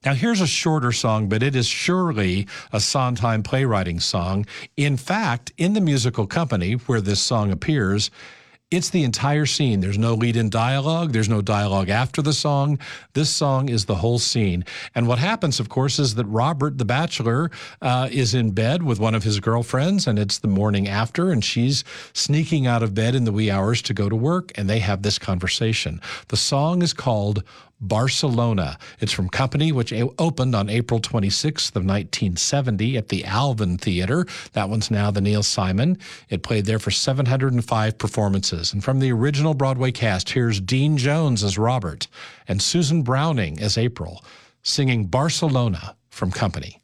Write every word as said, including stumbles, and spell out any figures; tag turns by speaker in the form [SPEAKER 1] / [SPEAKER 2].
[SPEAKER 1] Now, here's a shorter song, but it is surely a Sondheim playwriting song. In fact, in the musical company where this song appears, it's the entire scene. There's no lead-in dialogue. There's no dialogue after the song. This song is the whole scene. And what happens, of course, is that Robert, the bachelor, uh, is in bed with one of his girlfriends, and it's the morning after, and she's sneaking out of bed in the wee hours to go to work, and they have this conversation. The song is called Barcelona. It's from Company, which opened on April twenty-sixth of nineteen seventy at the Alvin Theater. That one's now the Neil Simon. It played there for seven hundred five performances. And from the original Broadway cast, here's Dean Jones as Robert and Susan Browning as April, singing Barcelona from Company.